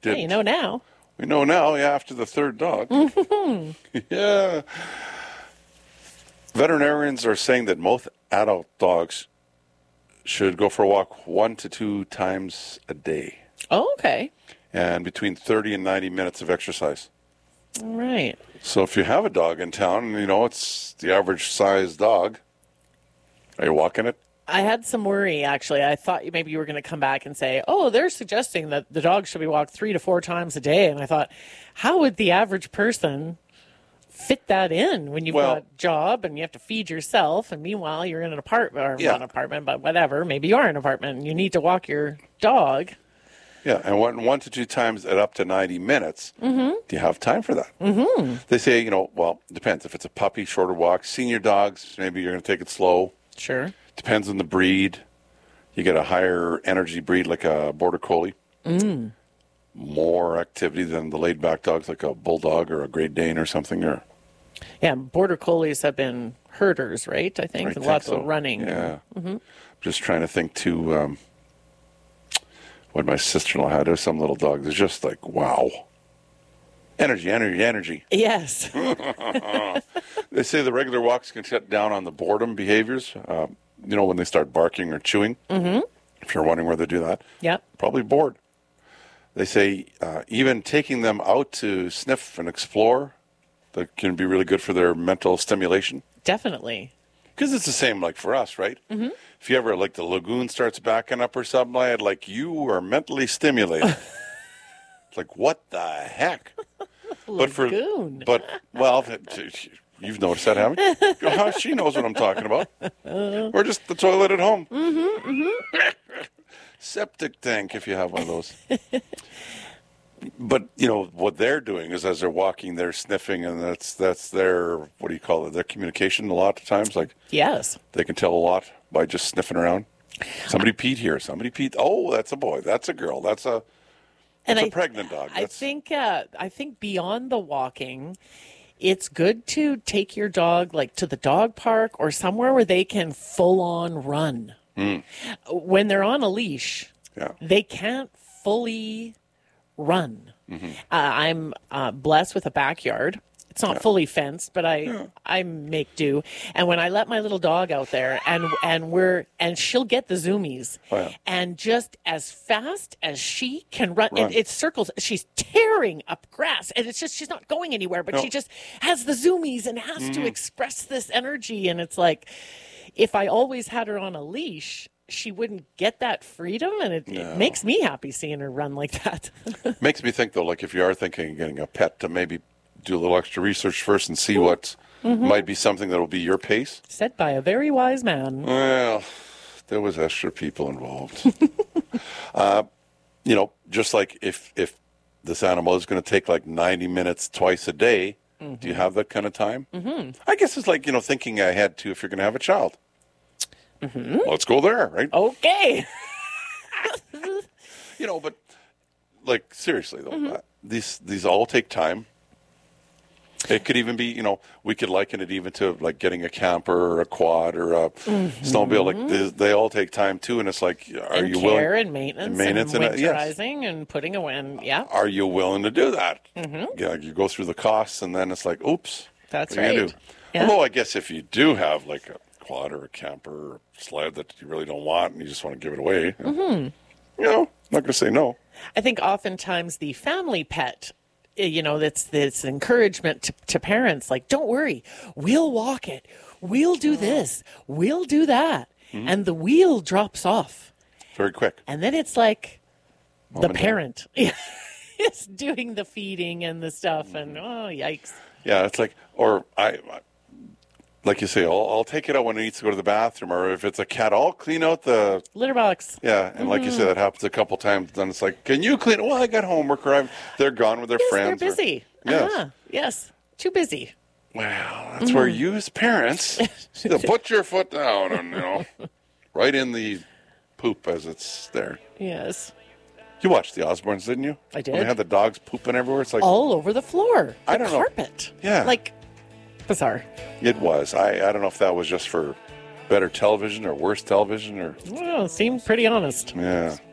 Didn't. Hey, you know now. We know now, yeah, after the third dog. Yeah. Veterinarians are saying that most adult dogs should go for a walk 1 to 2 times a day Oh, okay. and between 30 and 90 minutes of exercise. All right. So if you have a dog in town, you know, it's the average size dog. Are you walking it? I had some worry, actually. I thought maybe you were going to come back and say, oh, they're suggesting that the dog should be walked 3 to 4 times a day. And I thought, how would the average person fit that in when you've got a job and you have to feed yourself? And meanwhile, you're in an apartment, or not an apartment, but whatever. Maybe you are in an apartment and you need to walk your dog. Yeah, and 1 to 2 times at up to 90 minutes. Do you have time for that? They say, you know, well, it depends. If it's a puppy, shorter walk. Senior dogs, maybe you're going to take it slow. Sure. Depends on the breed. You get a higher energy breed like a Border Collie. More activity than the laid-back dogs like a Bulldog or a Great Dane or something. Or Yeah, Border Collies have been herders, right? I think. Lots of running. Yeah. Just trying to think, too, what my sister-in-law had. There's some little dog that's just like, wow. Energy. Yes. They say the regular walks can cut down on the boredom behaviors, you know, when they start barking or chewing. If you're wondering where they do that. Yep. Probably bored. They say even taking them out to sniff and explore, that can be really good for their mental stimulation. Definitely. Because it's the same like for us, right? If you ever, like, the lagoon starts backing up or something like that, like, you are mentally stimulated. It's like, what the heck? Lagoon. Well, you've noticed that, haven't you? She knows what I'm talking about. Or just the toilet at home. Septic tank, if you have one of those. But, you know, what they're doing is as they're walking, they're sniffing, and that's their, what do you call it, their communication a lot of times. Like, Yes. they can tell a lot by just sniffing around. Somebody peed here. Somebody peed. Oh, that's a boy. That's a girl. That's a pregnant dog. I think beyond the walking, it's good to take your dog like to the dog park or somewhere where they can full on run. When they're on a leash, they can't fully run. I'm blessed with a backyard. It's not fully fenced, but I make do. And when I let my little dog out there, and she'll get the zoomies, and just as fast as she can run. It circles. She's tearing up grass, and it's just she's not going anywhere, but she just has the zoomies and has to express this energy. And it's like, if I always had her on a leash, she wouldn't get that freedom, and it makes me happy seeing her run like that. Makes me think, though, like if you are thinking of getting a pet, to maybe do a little extra research first and see what might be something that will be your pace. Said by a very wise man. Well, there was extra people involved. You know, just like if this animal is going to take like 90 minutes twice a day, do you have that kind of time? I guess it's like, you know, thinking ahead to if you're going to have a child. Let's go there, right? Okay. You know, but like seriously though, these all take time. It could even be, you know, we could liken it even to like getting a camper or a quad or a snowmobile. Like they all take time too, and it's like, are you willing? Care and maintenance and winterizing and putting away, and Are you willing to do that? Yeah, you go through the costs, and then it's like, oops, that's what are you right. gonna do? Yeah. Although I guess if you do have like a quad or a camper or sled that you really don't want and you just want to give it away, you know, I'm not going to say no. I think oftentimes the family pet, you know, that's encouragement to parents, like, don't worry, we'll walk it, we'll do this, we'll do that, and the wheel drops off very quick, and then it's like the parent is doing the feeding and the stuff, and oh yikes. Yeah, it's like, or I like you say, I'll take it out when it needs to go to the bathroom, or if it's a cat, I'll clean out the litter box. Yeah, and like you said, that happens a couple times. Then it's like, can you clean it? Well, I got homework, or they're gone with their friends. They're busy. Yes, too busy. Well, that's where you as parents put your foot down and, you know, right in the poop as it's there. Yes. You watched the Osbournes, didn't you? I did. When they had the dogs pooping everywhere. It's like all over the floor. I don't know. Carpet. Yeah. Like, bizarre. It was. I don't know if that was just for better television or worse television or. Well, it seemed pretty honest. Yeah.